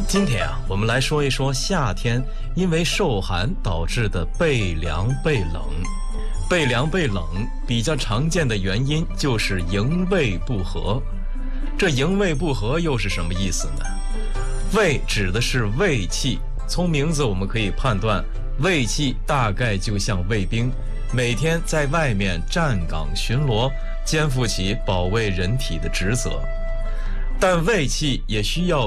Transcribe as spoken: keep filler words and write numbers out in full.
今天啊，我们来说一说夏天因为受寒导致的背凉背冷。背凉背冷比较常见的原因就是营卫不和。这营卫不和又是什么意思呢？卫指的是卫气，从名字我们可以判断，卫气大概就像卫兵，每天在外面站岗巡逻，肩负起保卫人体的职责。但卫气也需要